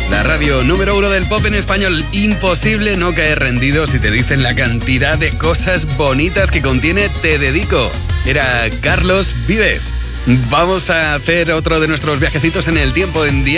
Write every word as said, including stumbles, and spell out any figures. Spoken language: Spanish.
la radio número uno del pop en español. Imposible no caer rendido si te dicen la cantidad de cosas bonitas que contiene Te Dedico. Era Carlos Vives. Vamos a hacer otro de nuestros viajecitos en el tiempo en diez